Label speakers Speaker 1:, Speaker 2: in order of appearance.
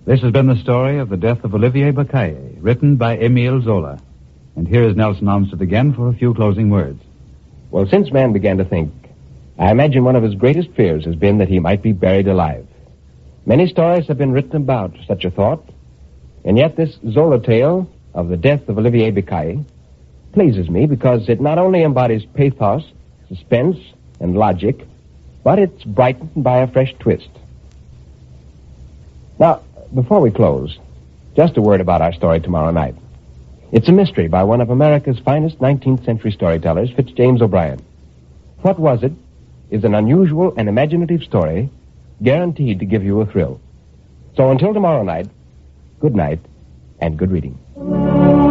Speaker 1: This has been the story of the death of Olivier Bakaye, written by Émile Zola. And here is Nelson Olmsted again for a few closing words.
Speaker 2: Well, since man began to think, I imagine one of his greatest fears has been that he might be buried alive. Many stories have been written about such a thought, and yet this Zola tale of the death of Olivier Bakaye pleases me because it not only embodies pathos, suspense, and logic, but it's brightened by a fresh twist. Now, before we close, just a word about our story tomorrow night. It's a mystery by one of America's finest 19th century storytellers, Fitzjames O'Brien. What Was It is an unusual and imaginative story guaranteed to give you a thrill. So until tomorrow night, good night and good reading.